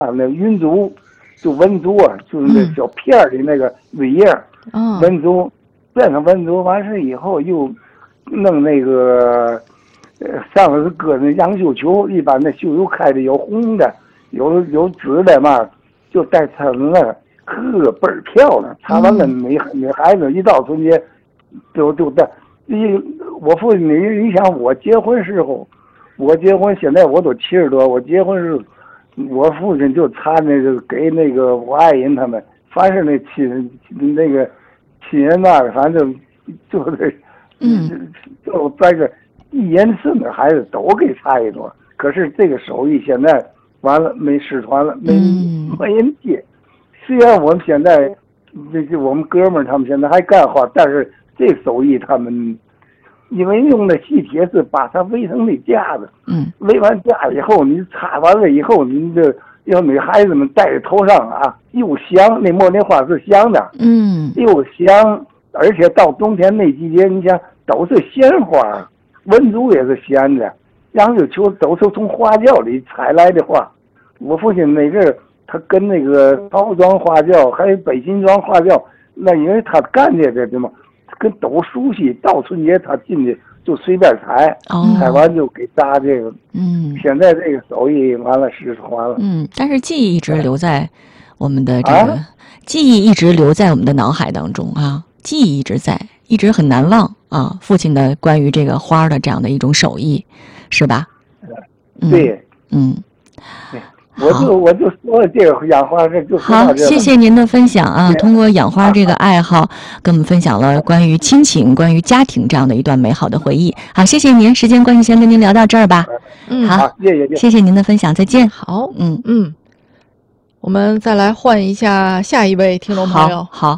那云珠，就文珠啊，就是那小片儿的那个尾叶，文珠，变成文珠完事以后又弄那个，上面是搁那杨绣球，一般的绣球开的有红的，有紫的嘛，就带层的，倍儿漂亮。擦完了，女孩子一到春节，就带。我父亲，你想我结婚时候，现在我都70多，我结婚时候，我父亲就擦那个给那个我爱人他们，凡是那亲人那个，反正就是就在这一人4个孩子都给擦一朵。可是这个手艺现在完了没失传了，没人接。虽然我们现在我们哥们儿他们现在还干活，但是这手艺他们因为用的细铁是把它围成那架子，围完架以后你擦完了以后，你这要女孩子们戴在头上啊，又香，那茉莉花是香的，又香，而且到冬天那季节，你想都是鲜花，文珠也是鲜的，杨柳球都是从花轿里采来的花。我父亲那阵儿他跟那个曹庄花轿还有北新庄花轿，那因为他干这个的嘛，跟都熟悉，到春节他进去就随便采，采完就给扎这个。现在这个手艺完了失传了。 但是记忆一直留在我们的这个，记忆一直留在我们的脑海当中啊，记忆一直在，一直很难忘啊。父亲的关于这个花的这样的一种手艺，是吧？ 对，我就说这个养花就好，谢谢您的分享啊！通过养花这个爱好，跟我们分享了关于亲情、关于家庭这样的一段美好的回忆。好，谢谢您，时间关系，先跟您聊到这儿吧。好，谢谢您的分享，再见。 好，我们再来换一下下一位听众朋友。 好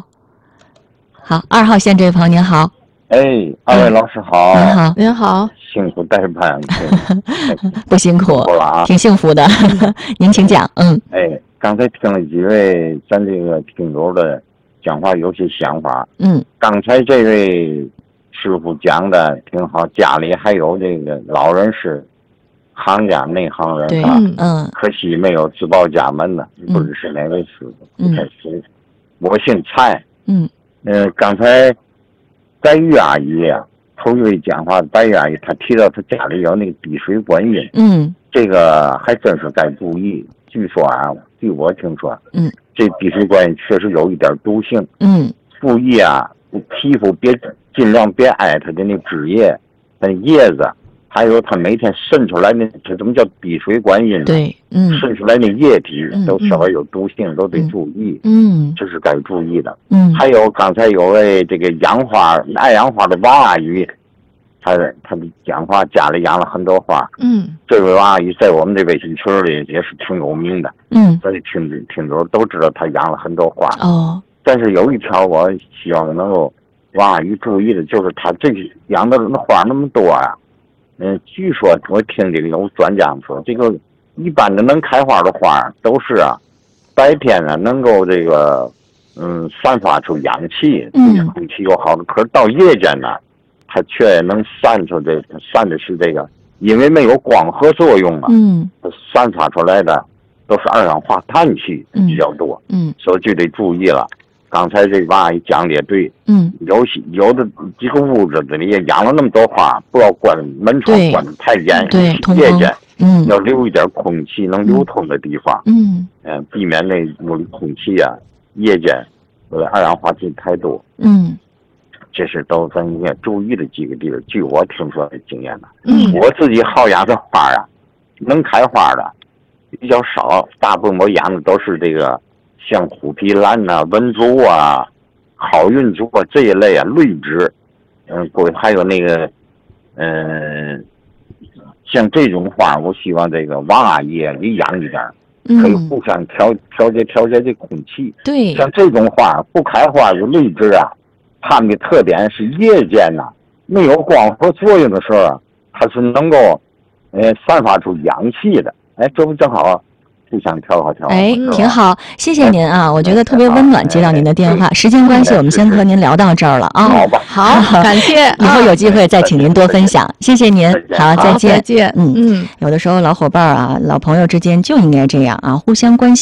，2号线这位朋友您好。 二位老师好。 您好。 辛苦代班。 不辛苦了，挺幸福的。您请讲。 刚才听了几位咱这个听友的讲话，有些想法。刚才这位师傅讲的挺好，家里还有这个老人是行家内行人啊。可惜没有自报家门的，不知是哪位师傅，不太熟。我姓蔡。刚才白玉阿姨啊，头一位讲话，白玉阿姨她提到她家里有那个滴水观音，这个还真是该注意。据说啊，据我听说，这滴水观音确实有一点毒性，注意啊，皮肤尽量别挨它的那枝叶、那叶子，还有它每天渗出来那这怎么叫滴水观音？ 对， 渗出来那液体都稍微有毒性，都得注意，这是该注意的。还有刚才有位这个爱养花的王阿姨，她的讲话，家里养了很多花。这位王阿姨在我们这微信群里也是挺有名的。所以听友都知道她养了很多花。但是有一条我希望能够王阿姨注意的，就是她这养的那花那么多啊。据说我听这个有专家说，这个一般的能开花的花都是啊，白天呢能够这个散发出氧气，对空气有好的。可是到夜间呢，它却能散的是这个，因为没有光合作用嘛，散发出来的都是二氧化碳气比较多，所以就得注意了。刚才这王阿姨讲的也对，有的几个屋子里也养了那么多花，不要关门窗关得太严，夜间要留一点空气能流通的地方，避免那屋里空气啊夜间二氧化碳太多，这是都咱应该注意的几个地方。据我听说的经验呢，我自己好养的花啊，能开花的比较少，大部分我养的都是这个。像虎皮兰呐、文竹啊、好运竹啊这一类啊，绿植，还有那个，像这种花，我希望这个王阿姨也养一点，可以互相调节这空气。 对， 像这种花不开花有绿植啊，它们的特点是夜间呐，没有光合作用的时候，它是能够，散发出氧气的。这不正好。 互相调和调和。 哎，挺好，谢谢您啊，我觉得特别温暖，接到您的电话。时间关系，我们先和您聊到这儿了啊。 好吧， 好，感谢， 以后有机会再请您多分享，谢谢您。好，再见。 再见。 有的时候老伙伴啊，老朋友之间就应该这样啊，互相关心。